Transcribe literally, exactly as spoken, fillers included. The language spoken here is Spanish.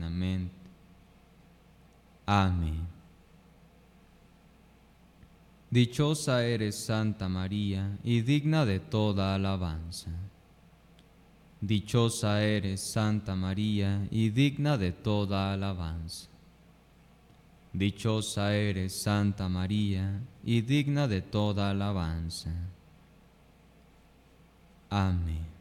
eternamente. Amén. Dichosa eres, Santa María, y digna de toda alabanza. Dichosa eres, Santa María, y digna de toda alabanza. Dichosa eres, Santa María, y digna de toda alabanza. Amén.